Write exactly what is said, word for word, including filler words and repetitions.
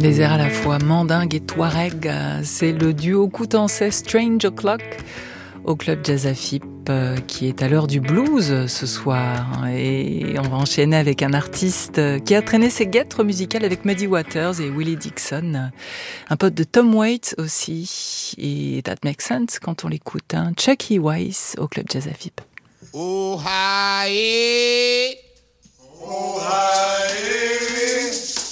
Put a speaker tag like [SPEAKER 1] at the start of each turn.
[SPEAKER 1] Des airs à la fois mandingue et touareg, c'est le duo coutancais Strange O'Clock au club Jazz Afip qui est à l'heure du blues ce soir. Et on va enchaîner avec un artiste qui a traîné ses guêtres musicales avec Muddy Waters et Willie Dixon, un pote de Tom Waits aussi. Et that makes sense quand on l'écoute, hein. Chucky Weiss au club Jazz Afip.
[SPEAKER 2] Oh, hi, oh, hi.